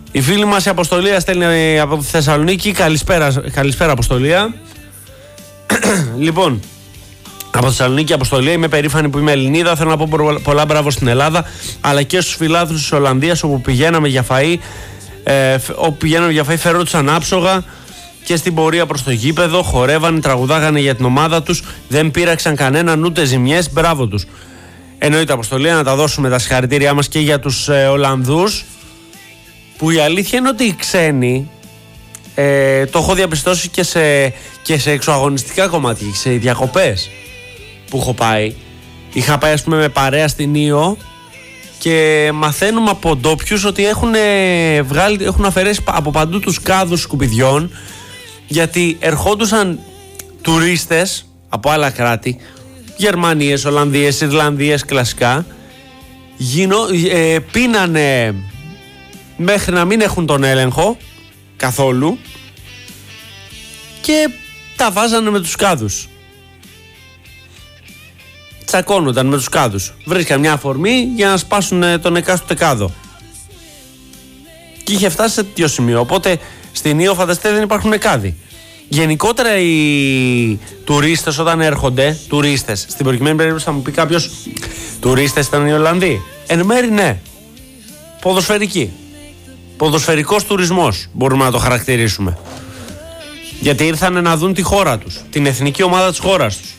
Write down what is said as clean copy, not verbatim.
Η φίλη μας η Αποστολία στέλνει από Θεσσαλονίκη. Καλησπέρα Αποστολία. Λοιπόν, από Θεσσαλονίκη Αποστολία, είμαι περήφανη που είμαι Ελληνίδα. Θέλω να πω πολλά μπράβο στην Ελλάδα, αλλά και στους φιλάθλους της Ολλανδίας όπου πηγαίναμε για φαΐ. Φερόντουσαν άψογα και στην πορεία προς το γήπεδο. Χορεύανε, τραγουδάγανε για την ομάδα τους. Δεν πείραξαν κανέναν ούτε ζημιές. Μπράβο τους. Εννοείται Αποστολία, να τα δώσουμε τα συγχαρητήριά μας και για τους Ολλανδούς. Που η αλήθεια είναι ότι οι ξένοι, το έχω διαπιστώσει και σε εξωαγωνιστικά κομμάτια, σε διακοπές που έχω πάει. Είχα πάει ας πούμε με παρέα στην Ήο και μαθαίνουμε από ντόπιους ότι έχουν αφαιρέσει από παντού τους κάδους σκουπιδιών, γιατί ερχόντουσαν τουρίστες από άλλα κράτη, Γερμανίες, Ολλανδίες, Ιρλανδίες κλασικά, πίνανε μέχρι να μην έχουν τον έλεγχο καθόλου και τα βάζανε με τους κάδους. Τσακώνονταν με τους κάδους. Βρίσκαν μια αφορμή για να σπάσουν τον εκάστοτε κάδο. Και είχε φτάσει σε τέτοιο σημείο. Οπότε στην Ήο φανταστείτε δεν υπάρχουν κάδοι. Γενικότερα οι τουρίστες όταν έρχονται, τουρίστες, στην προκειμένη περίπτωση θα μου πει κάποιος, τουρίστες ήταν οι Ολλανδοί. Εν μέρει ναι. Ποδοσφαιρικοί. Ποδοσφαιρικός τουρισμός μπορούμε να το χαρακτηρίσουμε. Γιατί ήρθαν να δουν τη χώρα τους, την εθνική ομάδα της χώρας τους.